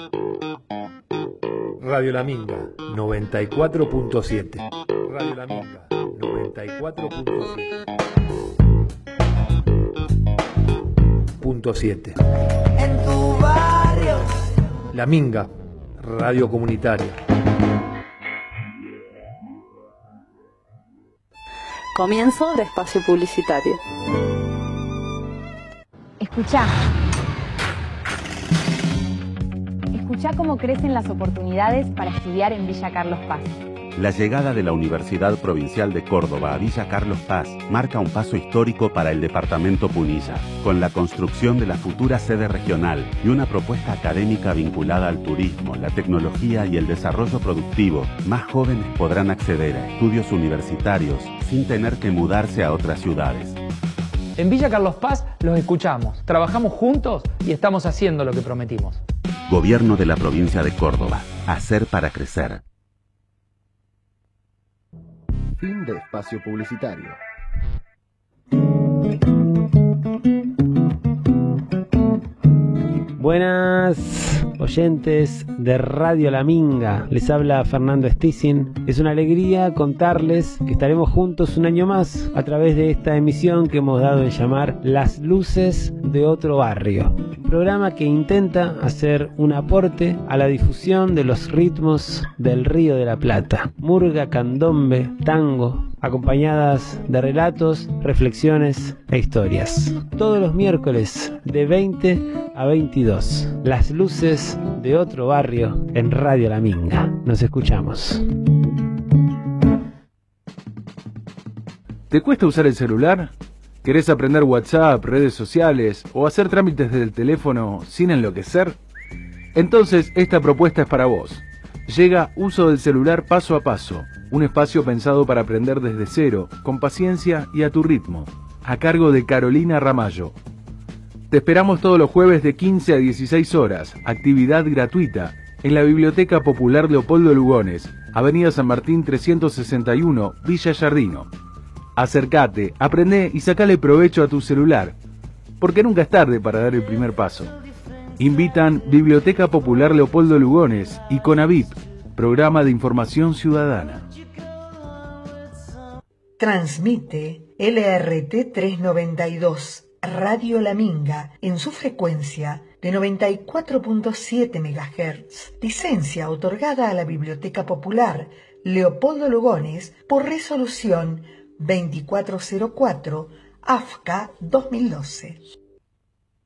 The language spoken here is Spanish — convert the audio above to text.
Radio La Minga, 94.7. Radio La Minga, 94.7. En tu barrio. La Minga, radio comunitaria. Comienzo de espacio publicitario. Escuchá cómo crecen las oportunidades para estudiar en Villa Carlos Paz. La llegada de la Universidad Provincial de Córdoba a Villa Carlos Paz marca un paso histórico para el departamento Punilla, con la construcción de la futura sede regional y una propuesta académica vinculada al turismo, la tecnología y el desarrollo productivo. Más jóvenes podrán acceder a estudios universitarios sin tener que mudarse a otras ciudades. En Villa Carlos Paz los escuchamos, trabajamos juntos y estamos haciendo lo que prometimos. Gobierno de la provincia de Córdoba. Hacer para crecer. Fin de espacio publicitario. Buenas oyentes de Radio La Minga, les habla Fernando Stissin. Es una alegría contarles que estaremos juntos un año más a través de esta emisión que hemos dado en llamar Las Luces de Otro Barrio. Un programa que intenta hacer un aporte a la difusión de los ritmos del Río de la Plata. Murga, candombe, tango, acompañadas de relatos, reflexiones e historias. Todos los miércoles de 20 a 22. Las Luces de Otro Barrio en Radio La Minga. Nos escuchamos. ¿Te cuesta usar el celular? ¿Querés aprender WhatsApp, redes sociales o hacer trámites del teléfono sin enloquecer? Entonces esta propuesta es para vos. Llega Uso del Celular Paso a Paso, un espacio pensado para aprender desde cero, con paciencia y a tu ritmo, a cargo de Carolina Ramallo. Te esperamos todos los jueves de 15 a 16 horas, actividad gratuita, en la Biblioteca Popular Leopoldo Lugones, Avenida San Martín 361, Villa Yardino. Acércate, aprende y sacale provecho a tu celular, porque nunca es tarde para dar el primer paso. Invitan Biblioteca Popular Leopoldo Lugones y CONAVIP, Programa de Información Ciudadana. Transmite LRT 392, Radio La Minga, en su frecuencia de 94.7 MHz. Licencia otorgada a la Biblioteca Popular Leopoldo Lugones por resolución 2404 AFCA 2012.